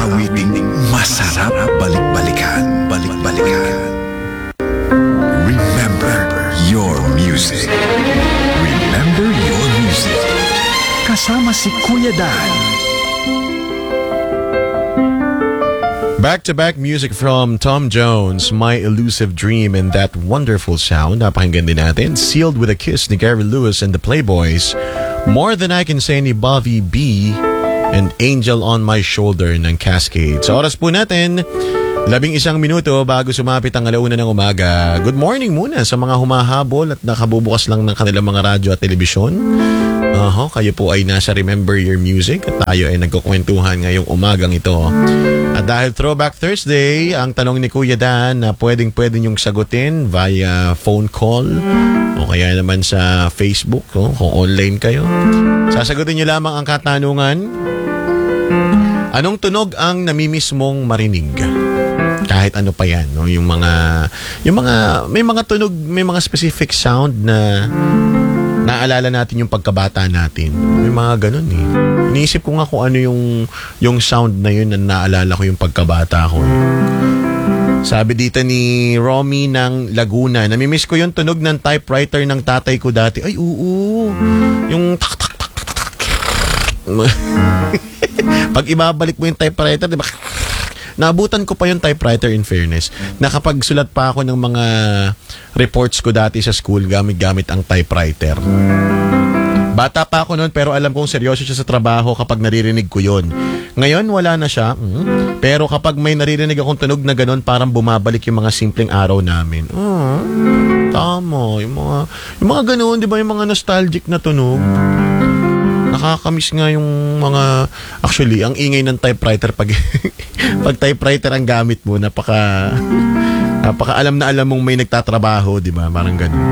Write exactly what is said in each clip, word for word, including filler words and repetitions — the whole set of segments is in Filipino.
awiting masarap balik-balikan, balik-balikan. Remember your music. Remember your music. Kasama si Kuya Dan. Back-to-back music from Tom Jones, My Elusive Dream, and that wonderful sound. Napakinggan din natin. Sealed with a Kiss ni Gary Lewis and the Playboys. More Than I Can Say ni Bobby B. And Angel on My Shoulder ng Cascade. Sa oras po natin, labing isang minuto bago sumapit ang alauna ng umaga. Good morning muna sa mga humahabol at nakabubukas lang ng kanilang mga radyo at telebisyon. Aha, kayo po ay nasa Remember Your Music at tayo ay nagkukwentuhan ngayong umagang ito. At dahil Throwback Thursday, ang tanong ni Kuya Dan na pwedeng-pwede niyong sagutin via phone call o kaya naman sa Facebook, oh, kung online kayo. Sasagutin niyo lamang ang katanungan, anong tunog ang namimiss mong marinig? Kahit ano pa yan, no? Yung mga, yung mga, may mga tunog, may mga specific sound na naalala natin yung pagkabata natin. May mga ganun eh. Iniisip ko nga kung ano yung, yung sound na yun na naalala ko yung pagkabata ko eh. Sabi dito ni Romy ng Laguna, namimiss ko yung tunog ng typewriter ng tatay ko dati. Ay, oo. Yung tak tak tak tak tak. Pag ibabalik mo yung typewriter, di ba? Naabutan ko pa yung typewriter in fairness. Nakapagsulat pa ako ng mga reports ko dati sa school gamit-gamit ang typewriter. Bata pa ako noon pero alam kong seryoso siya sa trabaho kapag naririnig ko yun. Ngayon wala na siya. Mm, pero kapag may naririnig akong tunog na gano'n, parang bumabalik yung mga simpleng araw namin. Ah, tama. Yung mga, yung mga gano'n, di ba? Yung mga nostalgic na tunog. Nakakamiss nga yung mga, actually, ang ingay ng typewriter pag, pag typewriter ang gamit mo, napaka, napaka alam na alam mong may nagtatrabaho, di ba? Parang ganun.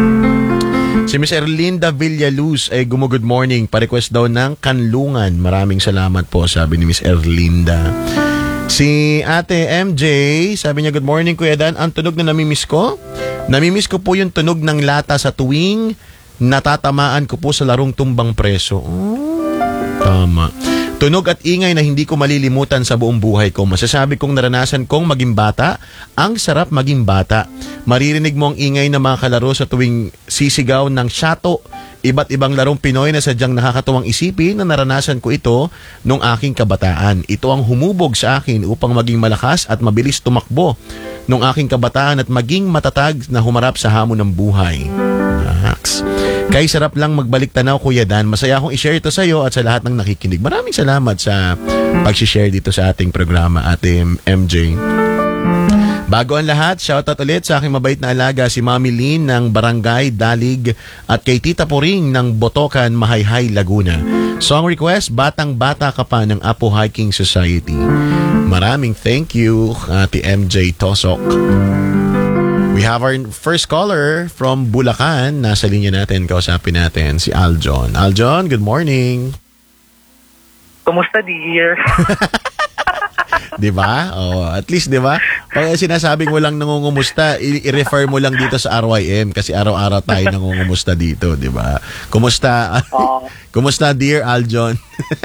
Si Miss Erlinda Villaluz ay gumo good morning. Pa-request daw ng kanlungan. Maraming salamat po, sabi ni Miss Erlinda. Si Ate M J, sabi niya, good morning Kuya Dan. Ang tunog na namimiss ko? Namimiss ko po yung tunog ng lata sa tuwing natatamaan ko po sa larong tumbang preso. Oh, tama. Tunog at ingay na hindi ko malilimutan sa buong buhay ko. Masasabi kong naranasan kong maging bata. Ang sarap maging bata. Maririnig mo ang ingay ng mga kalaro sa tuwing sisigaw ng shato. Iba't ibang larong Pinoy na sadyang nakakatuwang isipin na naranasan ko ito nung aking kabataan. Ito ang humubog sa akin upang maging malakas at mabilis tumakbo nung aking kabataan at maging matatag na humarap sa hamon ng buhay. Max. Kay sarap lang magbalik tanaw Kuya Dan. Masaya akong i-share ito sa iyo at sa lahat ng nakikinig. Maraming salamat sa pag-share dito sa ating programa, Ate M J. Bago ang lahat, shoutout ulit sa aking mabait na alaga si Mami Lynn ng Barangay Dalig at kay Tita Poring ng Botocan, Mahayhay, Laguna. Song request, Batang Bata Ka Pa ng Apo Hiking Society. Maraming thank you, Ate M J Tosok. We have our first caller from Bulacan. Nasa linya natin, kausapin natin si Aljon. Aljon, good morning. Kumusta, dear? Di ba? Oh, at least, di ba? Pag sinasabing mo lang nangungumusta, i-refer mo lang dito sa R Y M kasi araw-araw tayo nangungumusta dito, di ba? Kumusta? Uh, Kumusta, dear Aljon?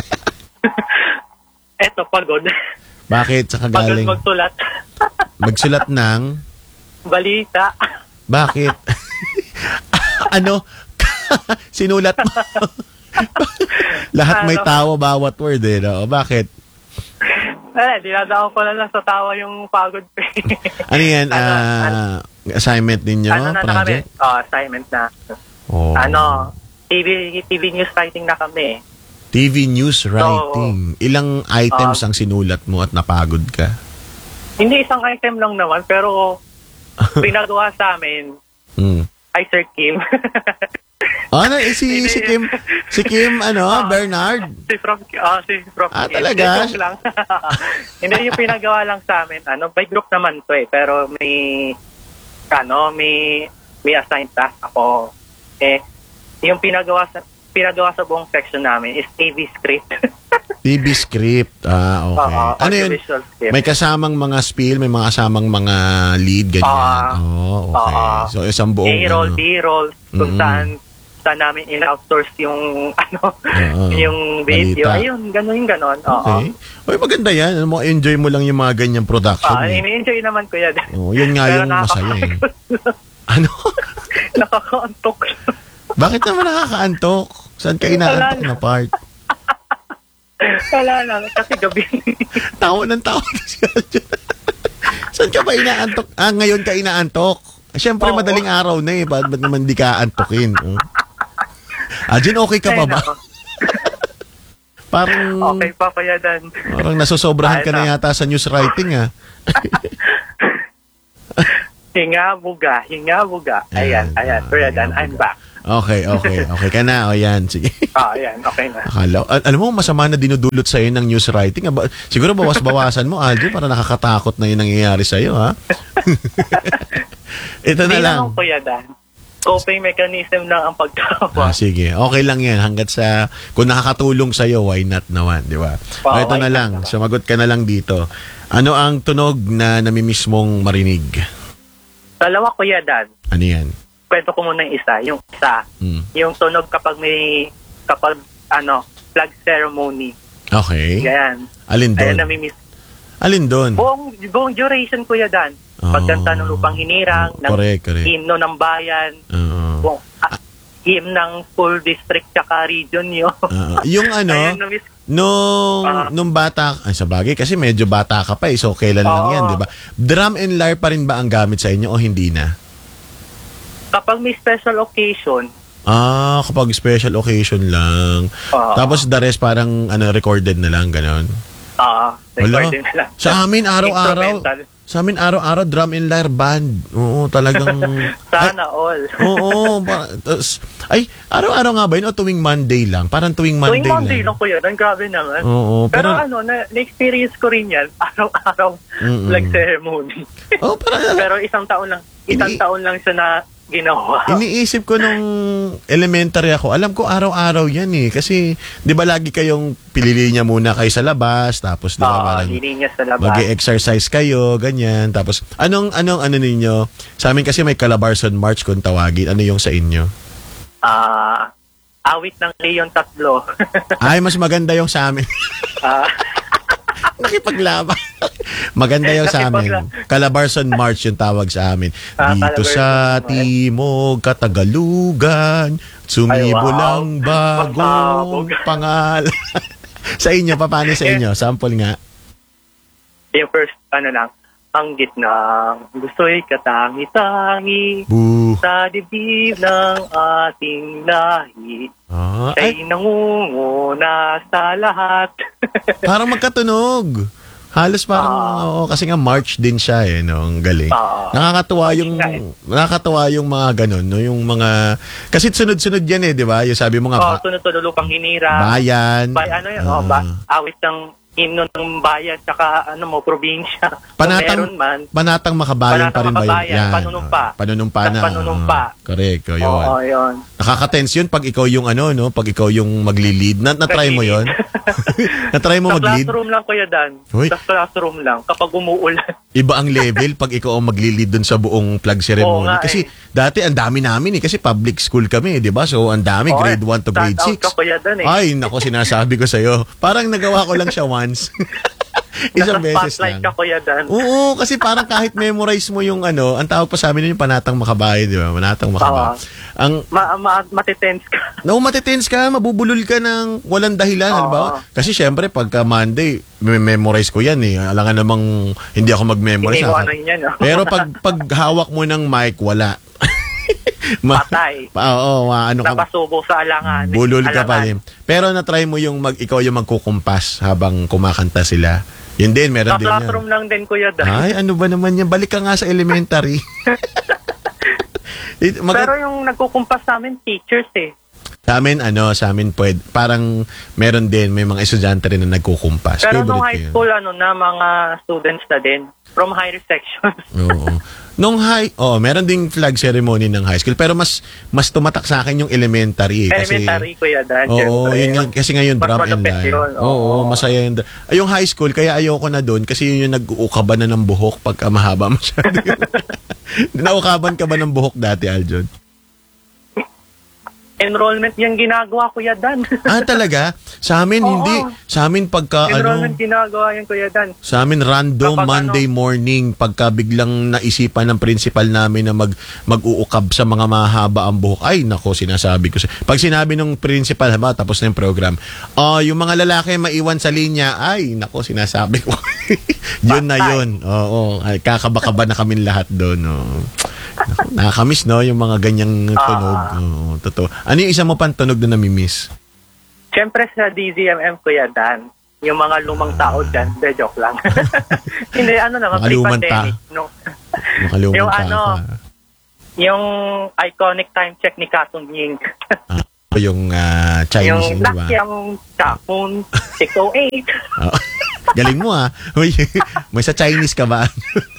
Eto, pagod. Bakit? Sa kagaling? Pagod magsulat. Magsulat ng? Balita. Bakit? Ano? Sinulat mo? Lahat may tawa bawat word eh, no? Bakit? Eh, dinadaan ko na lang sa tawa yung pagod. Ano yan? Ano, uh, ano, assignment ninyo? ano na Project? Na kami? Oh, assignment na. Oh. Ano, T V, T V news writing na kami. T V news writing. So, ilang items uh, ang sinulat mo at napagod ka? Hindi isang item lang naman, pero pinagawa sa amin hmm. ay Sir Kim. Ano, eh, si, si Kim, si Kim, ano, uh, Bernard? Si Prof. Uh, si Prof. Ah, talaga? Lang. Hindi, yung pinagawa lang sa amin, ano, by group naman to eh, pero may, ano, may, may assigned task ako. Eh, yung pinagawa sa, pinagawa sa buong section namin is T V script. T V script. Ah, okay. Uh, ano yun? May kasamang mga spiel, may mga kasamang mga lead, ganyan. Uh, oh, okay. Uh, so, isang buong... A-roll, ano, B-roll, kung mm-hmm. saan, saan namin in-outsource yung, ano, uh, yung video. Balita. Ayun, gano'n yung gano'n. Okay. Hoy, maganda yan. Ano mo, enjoy mo lang yung mga ganyang production. Ah, eh. ini-enjoy naman ko yan. Oh, yun nga Pero yung masaya eh. nakaka- Ano? Nakakaantok. Bakit naman nakakaantok? Saan ka inaantok na part? Wala lang, kasi gabi. Tawa ng tawa na si Aljon. Saan ka ba inaantok? Ah, ngayon ka inaantok. Siyempre, Oo. madaling araw na eh. Ba't ba't naman di ka antokin? Oh. Aljon, okay ka pa Ay, ba? nako. Parang, Okay pa, Kuya Dan. parang nasosobrahan ka Ay, na na. yata sa news writing ah. Hinga buga, hinga buga. Ayan, ayan. Kuya Dan, I'm back. Okay, okay. Okay ka na. O yan, sige. Ah, ayan, okay na. Akala, al- alam mo, masama na dinudulot sa'yo ng news writing. Aba, siguro bawas-bawasan mo, Aljo, para nakakatakot na yung nangyayari sa'yo, ha? Ito na Hindi lang. naman, Kuya Dan. Coping mechanism lang ang Ah, pagtawa. sige, okay lang yan. Hanggat sa, kung nakakatulong sa'yo, why not naman, di ba? O, Ah, ito why na not lang. naman. Sumagot ka na lang dito. Ano ang tunog na namimiss mong marinig? Dalawa, Kuya Dan. Ano yan? Kwento ko muna yung isa. Yung isa, Hmm. yung tunog kapag may, kapag, ano, flag ceremony. Okay. Yan. Alin Ayan, doon? namimiss. Alin doon? Buong, buong duration, Kuya Dan. Oh. Pagkanta ng Lupang Hinirang, ng Correct, correct. himno ng bayan, Oo. buong, ah, hymn ng full district tsaka region yun. Oo. Yung ano, Ayun, namiss. nung, Ah. nung bata, ay sa bagay, kasi medyo bata ka pa eh, so kailan lang Oo. yan, di ba? Drum and lyre pa rin ba ang gamit sa inyo o hindi na? Kapag may special occasion, Ah, kapag special occasion lang. Oo. Tapos the rest parang ano, recorded na lang, ganon. ah, Wala. recording na lang. Sa amin araw-araw, Instrumental. sa amin araw-araw drum and lyre band. Oo, talagang Sana all. Ay, oo, pa, tas- ay, araw-araw nga ba yun o tuwing Monday lang? Parang tuwing Monday, Tuwing Monday lang. lang, Kuya Dan, grabe naman. Oo, pero, pero- ano, na, na-experience ko rin yan, araw-araw, Mm-mm. flag ceremony. Oh, parang pero isang taon lang, isang Ini- taon lang siya na ginawa. Iniisip ko nung elementary ako, alam ko araw-araw yan eh. Kasi, di ba lagi kayong pililinya muna kayo sa labas, tapos di ba Oo, parang linya sa labas. mag-exercise kayo, ganyan. Tapos, anong, anong, ano ninyo? Sa amin kasi may Calabarzon March kung tawagin. Ano yung sa inyo? Ah, awit ng Leon Tatlo. Ay, mas maganda yung sa amin. Ah, Nakipaglaban. Maganda yung sa amin. Nakipagla- Calabarzon March yung tawag sa amin. Ah, Dito Calabarzon sa March. Timog, Katagalugan, sumibo Ay, wow. lang bagong Pagsabog. pangalan. Sa inyo, pa, paano sa inyo? Sample nga. yung first, ano lang, ang gitnang gusto'y katangi-tangi Boo. sa dibdib ng ating lahi. Ah, ay, Siya'y nangunguna sa lahat. parang magkatunog. Halos parang, oo, kasi nga March din siya eh, no? Ang galing. Ah. Nakakatuwa yung, nga eh. nakakatuwa yung mga ganun, no? Yung mga, kasi sunod-sunod yan eh, di ba? Yung sabi mo nga, Oh, ba- sunod-sunod lupang hinira. bayan. Bay, ano yun, Ah. oh, ba, awit ng himno ng bayan, tsaka ano mo, probinsya. Kung Panatang, meron man. panatang makabayan pa Panatang rin ba yun? makabayan, panunumpa. Ah, panunumpa na. Ng panunumpa. ah, correct, o yun. Oo, yun. Nakaka-tense yun pag ikaw yung ano, no? Pag ikaw yung magli-lead. Na, na-try mo yun? na-try mo Sa mag-lead? classroom lang, Kuya Dan. Uy. Sa classroom lang. Kapag umuulan. Iba ang level pag ikaw ang magli-lead dun sa buong flag ceremony. Oo nga Kasi eh. dati ang dami namin eh. Kasi public school kami, di ba? So ang dami, Oo, grade one to grade stand out six. ka, Kuya Dan, eh. Ay, nako, sinasabi ko sa'yo. Parang nagawa ko lang siya once. Isang Nasa beses spotlight lang. ka, Kuya Dan. Oo, kasi parang kahit memorize mo yung ano, ang tawag pa sa amin yun yung panatang makabay, di ba? Panatang makabay. Oo. Ang, Ma, ma, matitense ka. no, matitense ka, mabubulol ka ng walang dahilan, Oo. halimbawa. Kasi syempre, pagka Monday, may memorize ko yan eh. Alangan namang hindi ako mag-memorize. Iniwanan niya, no? Pero pag, pag hawak mo ng mic, wala. Ma- Patay. Pa, oo, ma- ano ka, Napasubo sa alangan. bulol ka pa Alangan. din. Pero na-try mo yung mag, ikaw yung magkukumpas habang kumakanta sila. Yun din, meron Sa din yan. classroom lang din, Kuya Dan. Ay, ano ba naman yan? Balik ka nga sa elementary. It- mag- Pero yung nagkukumpas sa amin, teachers eh. sa amin, ano, sa amin pwede, parang meron din, may mga estudyante rin na nagkukumpas. Pero Favorite nung ko high yun. school, ano na, mga students na din. From higher sections. Oo. Nung high, oh, meron ding flag ceremony ng high school, pero mas mas tumatak sa akin yung elementary. Eh, kasi, Elementary, Kuya Dan. Oo, syempre. yun nga, kasi ngayon Mas drum and malupit lyre. yun, Oo, oo. masaya yun. Ay, yung high school, kaya ayoko na doon kasi yun yung nag-uukaban na ng buhok pagka mahaba masyado. Naukaban ka ba ng buhok dati, Aljon? enrollment yung ginagawa, Kuya Dan. Ah, talaga? Sa amin, Oo. hindi. Sa amin, pagka enrollment ano, ginagawa yung Kuya Dan. sa amin, random Kapag Monday ano- morning, pagka biglang naisipan ng principal namin na mag, mag-uukab sa mga mahaba ang buhok. Ay, nako, sinasabi ko. sa- Pag sinabi ng principal, haba, tapos na yung program, oh, yung mga lalaki maiwan sa linya, ay, nako, sinasabi ko. Yun na yun. Oo, ay, kakaba-kaba na kami lahat doon. Oo. Naku, nakakamiss, no? Yung mga ganyang tunog. Oo, totoo. Ano yung isa mo pang tunog na namimiss? Siyempre sa D Z M M, Kuya Dan, yung mga lumang tao dyan, de joke lang. Hindi, ano naman, Mga lumang pre-pandemic. No? Makalumang Yung ka. ano, yung iconic time check ni Katong Ying. Ah, yung ah, Chinese, yung di ba? Nakyang Kapon six oh eight. Oo. Galing mo, ah. Uy, may sa Chinese ka ba?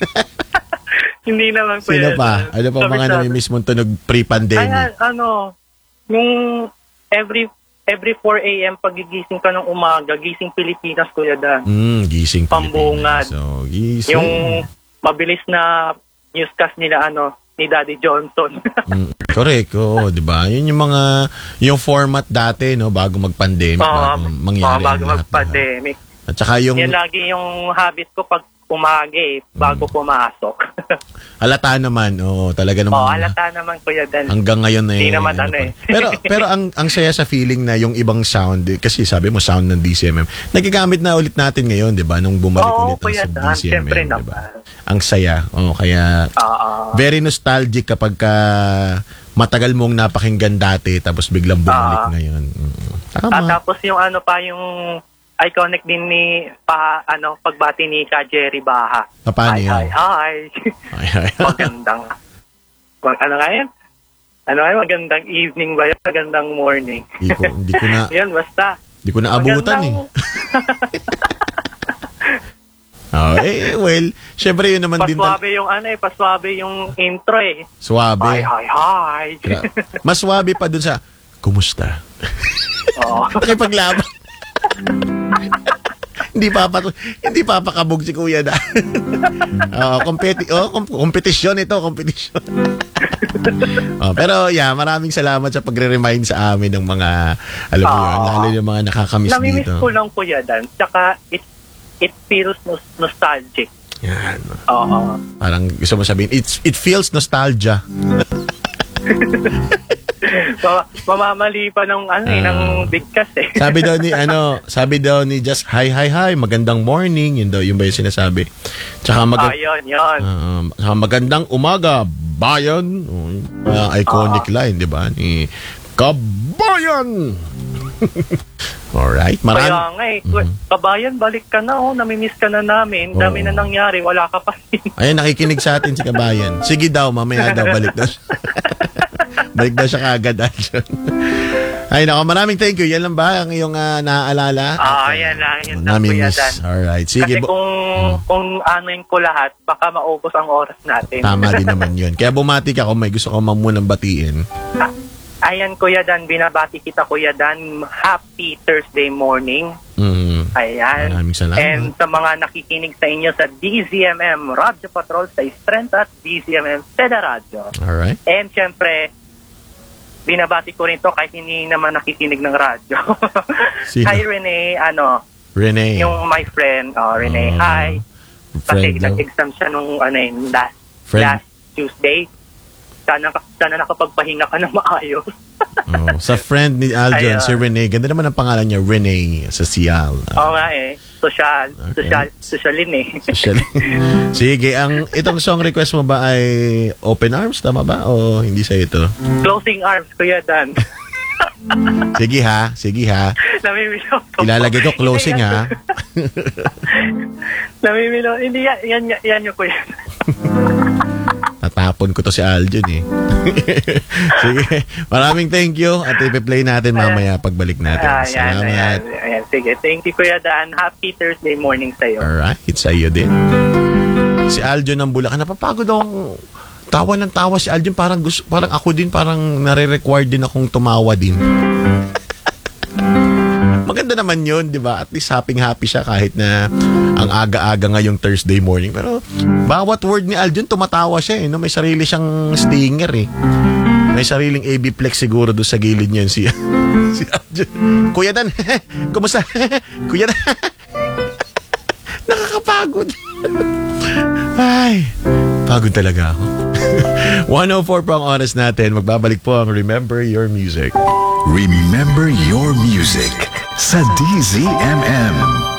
Hindi naman, Sino Kuya pa? Dan. Ano pa mga Kabisado. namimiss mong tunog pre-pandemic? Kaya, ano, yung every every four a.m. pagigising ka ng umaga, gising Pilipinas, Kuya Dan. Mm, gising Pambungad. Pilipinas. So, gising. Yung mabilis na newscast nila, ano, ni Daddy Johnson. Mm, correct, oo, di ba? Yun yung mga, yung format dati, no, bago mag-pandemic, Oo, bago mangyari oo, bago ang lahat. mag-pandemic. At saka yung, Yan lagi yung habit ko pag umaga eh, bago Mm. pumasok. halata naman, oo, talaga naman. Oo, halata naman, Kuya Dan. Hanggang ngayon eh. Hindi naman ano pa. eh. pero pero ang ang saya sa feeling na yung ibang sound, eh, kasi sabi mo sound ng D C M M, nagagamit na ulit natin ngayon, 'di ba? Nung bumalik Oo, ulit Kuya ang Dan, D C M M, syempre 'di ba? naman. Ang saya. Oh, kaya Oo. very nostalgic kapag ka matagal mong napakinggan dati tapos biglang bumalik Ah. ngayon. Mm. At Tama. tapos yung ano pa, yung iconic din ni pa ano pagbati ni Ka Jerry Baha. Paano hi, yan? hi, hi. Ay, ay. Magandang mag, ano nga yan? Ano nga yan? Magandang evening ba yan? Magandang morning. Hindi ko, hindi ko na, Yan, basta. hindi ko na abutan eh. Oh, eh, well, syempre yun naman din. Paswabe yung ano eh, paswabe yung intro eh. Suwabe. Hi, hi, hi. Gra- Mas suwabe pa dun sa, kumusta? Oo. Nakipaglaban. hindi pa hindi papakabog si Kuya na. Oh, competi oh, kom- kompetisyon ito, kompetisyon. Oh, pero yeah, maraming salamat sa pagre-remind sa amin ng mga alam mo yun, Ah. lalo yung mga nakakamiss Namimiss dito. ko lang, Kuya Dan. Tsaka, it, it feels nos- nostalgic. Yan. Oo. Parang gusto mo sabihin, it's, it feels nostalgia. So, mamamali pa ng ano eh, ng Ah. bigkas eh. Sabi daw ni ano, sabi daw ni just hi hi hi, magandang morning, yun daw, yun ba yung sinasabi? Tsaka mag Ah, yun, yun. Ah, tsaka magandang umaga, bayan. Oh, yung, ah, iconic line, 'di ba? Ni Kabayan. Alright, Kaya marami. nga eh, kabayan, balik ka na oh, namimiss ka na namin. Dami Oo. na nangyari, wala ka pa rin. Ayun, nakikinig sa atin si Kabayan. Sige daw, mamaya daw balik daw. siya. Balik daw siya kaagad. Aljon. Ay, nako, maraming thank you. Yan lang ba ang iyong ah, naaalala? Ah, At, yan lang, yan ah, lang, Kuya namimiss. Dan. Alright, sige. Kasi bu- kung, kung anuin ko lahat, baka maubos ang oras natin. Tama din naman yun. Kaya bumati ka kung may gusto ka mamunang batiin. Ayan, Kuya Dan, binabati kita, Kuya Dan. Happy Thursday morning. Mm. Ayan. Maraming salamat. And sa mga nakikinig sa inyo sa D Z M M Radyo Patrol sa Strength at D Z M M Seda Radio. Alright. And syempre, binabati ko rin to kahit hindi naman nakikinig ng radyo. Sino? Hi, Renee. Ano, Renee. yung my friend. Oh, Renee, Ah, hi. friend Kasi daw. nag-exam siya nung ano, yun, last, Friend. last Tuesday. Sana, sana nakapagpahinga ka ng maayos. Oh, sa friend ni Aljon, Ayun. si Renee. Ganda naman ang pangalan niya, Renee, sa Sial. Oo nga eh. Social. Okay. Social. Socialin eh. Social. Sige, ang itong song request mo ba ay Open Arms? Tama ba? O hindi sa ito? Closing arms, Kuya Dan. Sige ha, sige ha. Namimilo ko. Ilalagay ko closing Hindi, yan- ha. Namimilo. Hindi, yan, yan, yan, yan yung Kuya. Tatapon ko to si Aljon eh. Sige, maraming thank you at ipi-play natin mamaya pagbalik natin. Ah, yan, Salamat. ayan, ayan. Sige, thank you, Kuya Dan. Happy Thursday morning sa'yo. Alright, sa iyo din. Si Aljon ng Bulacan, napapagod akong tawa ng tawa si Aljon. Parang, gusto, parang ako din, parang nare-require din akong tumawa din. Maganda naman yun, di ba? At least happy-happy siya kahit na ang aga-aga ngayong Thursday morning. Pero bawat word ni Aljon, tumatawa siya eh. No? May sarili siyang stinger eh. May sariling A B Plex siguro doon sa gilid niyan si si Arjun. Kuya Dan, kumusta? Kuya Dan. Nakakapagod. Ay, pagod talaga ako. one oh four po ang oras natin. Magbabalik po ang Remember Your Music. Remember your music sa D Z M M.